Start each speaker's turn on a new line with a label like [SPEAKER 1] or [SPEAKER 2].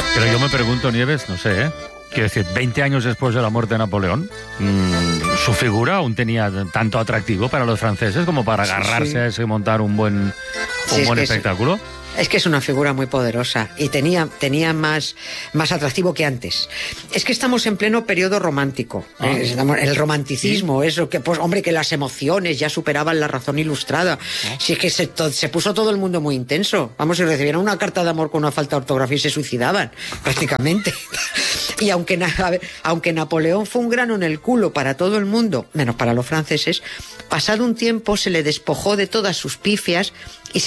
[SPEAKER 1] Pero yo me pregunto, Nieves, no sé, quiero decir, 20 años después de la muerte de Napoleón, su figura aún tenía tanto atractivo para los franceses como para agarrarse a ese y montar un buen espectáculo.
[SPEAKER 2] Es que es una figura muy poderosa y tenía más atractivo que antes. Es que estamos en pleno periodo romántico. El romanticismo, eso que, pues, hombre, que las emociones ya superaban la razón ilustrada. Si es que se puso todo el mundo muy intenso. Vamos, si recibieran una carta de amor con una falta de ortografía y se suicidaban, prácticamente. Y aunque Napoleón fue un grano en el culo para todo el mundo, menos para los franceses, pasado un tiempo se le despojó de todas sus pifias y